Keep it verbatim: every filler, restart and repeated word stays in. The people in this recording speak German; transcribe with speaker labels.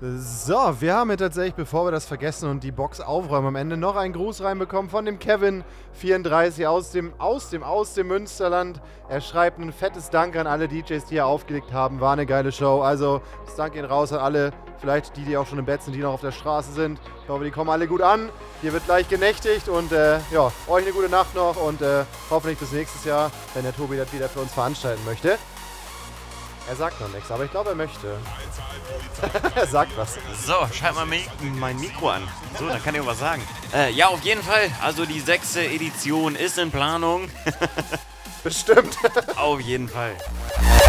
Speaker 1: So, wir haben hier tatsächlich, bevor wir das vergessen und die Box aufräumen, am Ende noch einen Gruß reinbekommen von dem Kevin vierunddreißig aus dem, aus dem, aus dem Münsterland. Er schreibt ein fettes Dank an alle D Js, die hier aufgelegt haben. War eine geile Show. Also, das Dank geht raus an alle, vielleicht die, die auch schon im Bett sind, die noch auf der Straße sind. Ich hoffe, die kommen alle gut an. Hier wird gleich genächtigt und äh, ja, euch eine gute Nacht noch und äh, hoffentlich bis nächstes Jahr, wenn der Tobi das wieder für uns veranstalten möchte. Er sagt noch nichts, aber ich glaube, er möchte. Er sagt was.
Speaker 2: So, schalt mal mi- mein Mikro an. So, dann kann ich auch was sagen. Äh, ja, auf jeden Fall. Also die sechste Edition ist in Planung.
Speaker 1: Bestimmt.
Speaker 2: Auf jeden Fall.